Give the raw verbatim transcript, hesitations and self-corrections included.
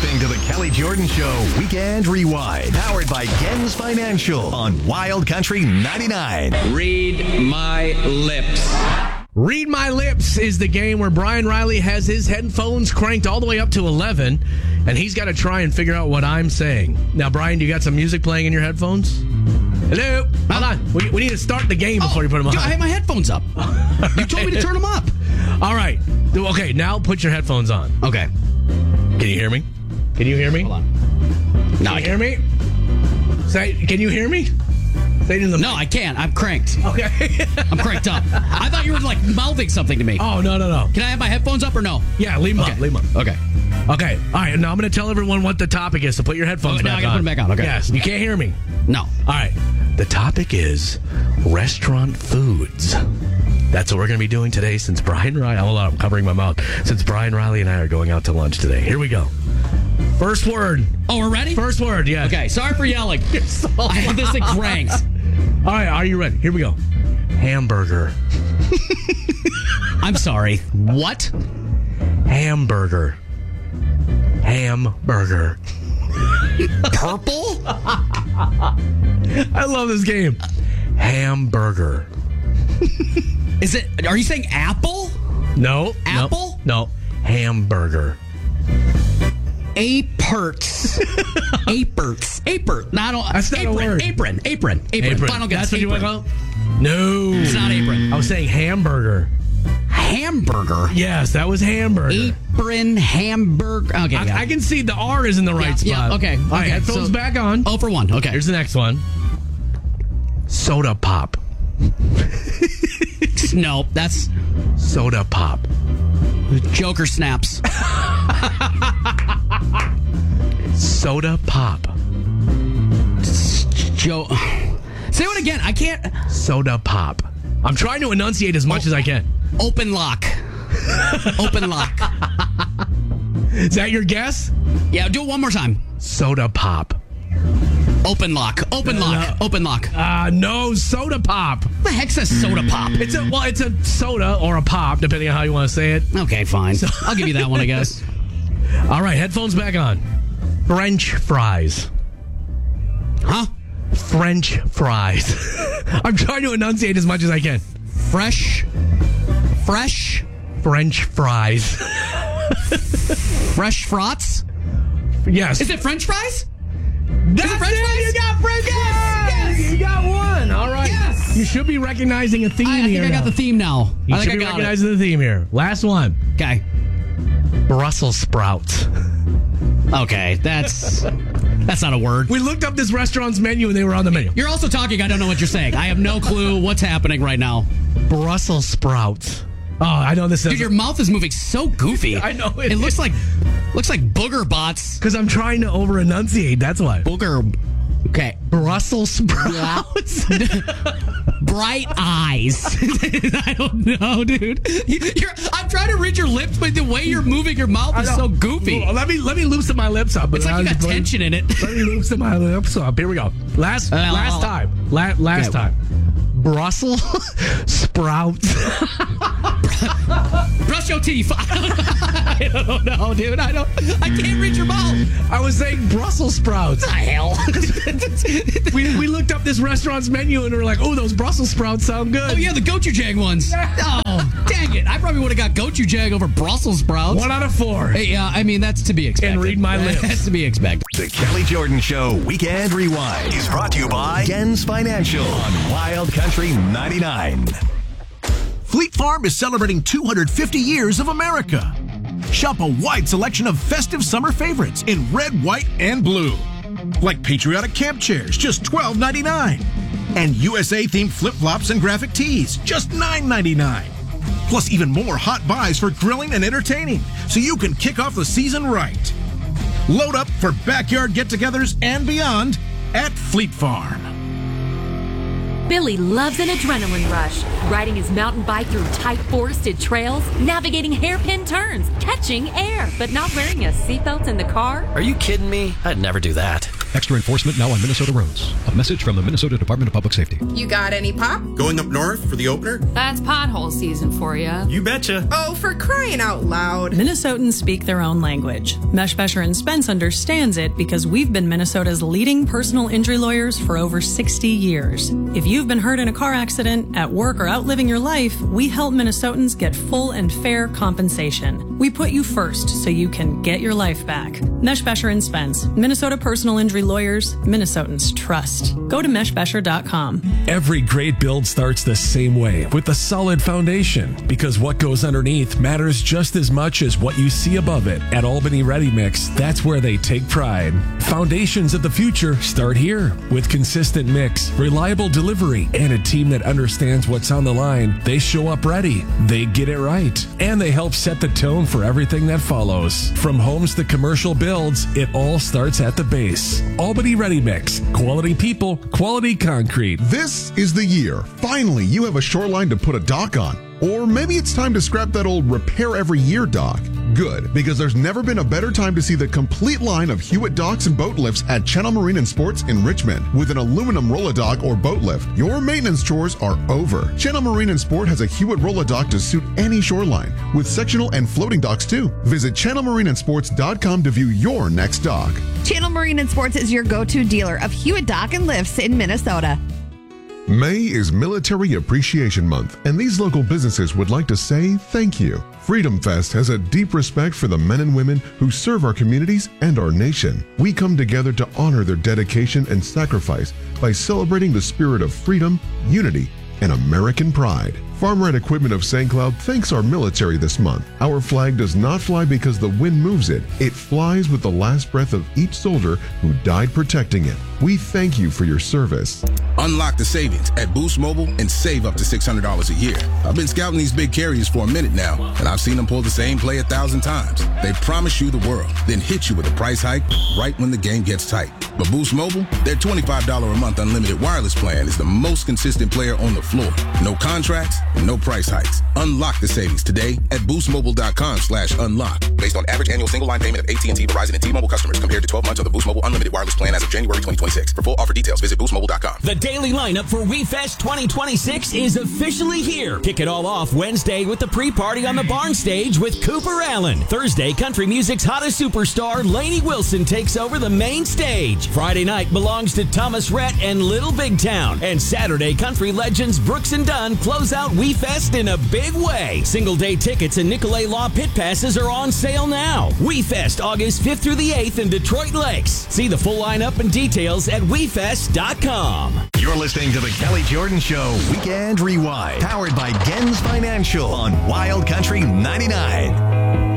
listening to the Kelly Jordan Show Weekend Rewind, powered by Gens Financial on Wild Country ninety-nine. Read my lips. Read My Lips is the game where Brian Riley has his headphones cranked all the way up to eleven, and he's got to try and figure out what I'm saying. Now, Brian, you got some music playing in your headphones? Hello? Hold on. We, we need to start the game before oh, you put them on. I have my headphones up. You told me to turn them up. All right. Okay, now put your headphones on. Okay. Can you hear me? Can you hear me? Hold on. Can No, you hear me? Say, can you hear me? Say it in the No, I can't. I'm cranked. Okay. I'm cranked up. I thought you were like mouthing something to me. Oh, no, no, no. Can I have my headphones up or no? Yeah, leave them Okay. up. Leave them up. Okay. Okay. All right. Now I'm going to tell everyone what the topic is, so put your headphones Okay, now back I gotta on. put them back on. Okay. Yes. You can't hear me. No. All right. The topic is restaurant foods. That's what we're going to be doing today since Brian Riley... Hold on, I'm covering my mouth. Since Brian Riley and I are going out to lunch today. Here we go. First word. Oh, we're ready? First word, yeah. Okay, sorry for yelling. So I had this thing cranked. All right, are you ready? Here we go. Hamburger. I'm sorry. What? Hamburger. Hamburger. Purple? I love this game. Hamburger. Is it... Are you saying apple? No. Apple? No. no. Hamburger. Aperts. Aperts. Apert. No, I don't... That's not a apron, word. Apron. Apron. Apron. Apron. Final guess. That's what apron. you want to call it? No. It's not apron. I was saying hamburger. Hamburger. Yes, that was hamburger. Apron, hamburger. Okay, I, yeah. I can see the R is in the right Yeah, spot. yeah, okay, All right, okay, headphones so- back on. Oh for one. Okay. Here's the next one. Soda pop. No, that's Soda pop. Joker snaps. Soda pop. Joe. Say it again. I can't. Soda pop. I'm trying to enunciate as much Oh. as I can. Open lock. Open lock. Is that your guess? Yeah, do it one more time. Soda pop. Open lock. Open No, lock. no. Open lock. Uh, no, soda pop. What the heck says soda pop? It's a well, it's a soda or a pop, depending on how you want to say it. Okay, fine. I'll give you that one, I guess. All right, headphones back on. French fries. Huh? French fries. I'm trying to enunciate as much as I can. Fresh. Fresh. French fries. Fresh fraughts. Yes. Is it French fries? That's it French it. fries? You got French Yes, fries. yes. You got one. All right. Yes. You should be recognizing a theme I, I here. think I got now. the theme now. You I should think be I got recognizing the theme here. Last one. it. Okay. Brussels sprouts. Okay, that's that's not a word. We looked up this restaurant's menu and they were on the menu. You're also talking. I don't know what you're saying. I have no clue what's happening right now. Brussels sprouts. Oh, I know this is Dude, your mouth is moving so goofy. I know It, it looks is. like looks like booger bots. because I'm trying to over enunciate. That's why. Booger. Okay. Brussels sprouts. Bright eyes. I don't know, dude. You're, I'm trying to read your lips, but the way you're moving your mouth is I know. so goofy. Well, let me let me loosen my lips up. It's like you got Let me- tension in it. Let me loosen my lips up. Here we go. Last Uh, last time. La- last Okay. time. Brussels sprouts. Brush your teeth. I don't know, dude. I don't. I can't read your mouth. I was saying Brussels sprouts. What the hell? We, we looked up this restaurant's menu and we were like, oh, those Brussels sprouts sound good. Oh yeah, the gochujang ones. Oh, dang it! I probably would have got gochujang over Brussels sprouts. One out of four. Hey, yeah, I mean that's to be expected. And read my lips. That's to be expected. The Kelly Jordan Show Weekend Rewind is brought to you by Gens Financial on Wild Country ninety-nine. Fleet Farm is celebrating two hundred fifty years of America. Shop a wide selection of festive summer favorites in red, white, and blue. Like patriotic camp chairs, just twelve ninety-nine. And U S A-themed flip-flops and graphic tees, just nine ninety-nine. Plus even more hot buys for grilling and entertaining, so you can kick off the season right. Load up for backyard get-togethers and beyond at Fleet Farm. Billy loves an adrenaline rush, riding his mountain bike through tight forested trails, navigating hairpin turns, catching air, but not wearing a seatbelt in the car. Are you kidding me? I'd never do that. Extra enforcement now on Minnesota roads. A message from the Minnesota Department of Public Safety. You got any pop? Going up north for the opener? That's pothole season for you. You betcha. Oh, for crying out loud. Minnesotans speak their own language. Mesh Besher and Spence understands it because we've been Minnesota's leading personal injury lawyers for over sixty years. If you've been hurt in a car accident, at work, or out living your life, we help Minnesotans get full and fair compensation. We put you first so you can get your life back. Mesh Besher and Spence, Minnesota personal injury lawyers, Minnesotans trust. Go to mesh besher dot com. Every great build starts the same way, with a solid foundation, because what goes underneath matters just as much as what you see above it. At Albany Ready Mix, that's where they take pride. Foundations of the future start here. With consistent mix, reliable delivery, and a team that understands what's on the line, they show up ready. They get it right. And they help set the tone for everything that follows. From homes to commercial builds, it all starts at the base. Albany Ready Mix. Quality people, quality concrete. This is the year. Finally, you have a shoreline to put a dock on. Or maybe it's time to scrap that old repair every year dock. Good, because there's never been a better time to see the complete line of Hewitt docks and boat lifts at Channel Marine and Sports in Richmond. With an aluminum roll-a-dock or boat lift, your maintenance chores are over. Channel Marine and Sport has a Hewitt roll-a-dock to suit any shoreline, with sectional and floating docks too. Visit channel marine and sports dot com to view your next dock. Channel Marine and Sports is your go-to dealer of Hewitt dock and lifts in Minnesota. May is Military Appreciation Month, and these local businesses would like to say thank you. Freedom Fest has a deep respect for the men and women who serve our communities and our nation. We come together to honor their dedication and sacrifice by celebrating the spirit of freedom, unity, and American pride. Farm Right Equipment of Saint Cloud thanks our military this month. Our flag does not fly because the wind moves it. It flies with the last breath of each soldier who died protecting it. We thank you for your service. Unlock the savings at Boost Mobile and save up to six hundred dollars a year. I've been scouting these big carriers for a minute now, and I've seen them pull the same play a thousand times. They promise you the world, then hit you with a price hike right when the game gets tight. But Boost Mobile, their twenty-five dollars a month unlimited wireless plan is the most consistent player on the floor. No contracts, no price hikes. Unlock the savings today at boost mobile dot com slash unlock. Based on average annual single line payment of A T and T, Verizon, and T-Mobile customers compared to twelve months of the Boost Mobile unlimited wireless plan as of January twenty twenty-six. For full offer details, visit boost mobile dot com. The daily lineup for WeFest twenty twenty-six is officially here. Kick it all off Wednesday with the pre-party on the barn stage with Cooper Allen. Thursday, country music's hottest superstar, Lainey Wilson, takes over the main stage. Friday night belongs to Thomas Rhett and Little Big Town. And Saturday, country legends Brooks and Dunn close out WeFest in a big way. Single day tickets and Nicolay Law pit passes are on sale now. WeFest August fifth through the eighth in Detroit Lakes. See the full lineup and details at we fest dot com. You're listening to the Kelly Jordan Show Weekend Rewind, powered by Gens Financial on Wild Country ninety-nine.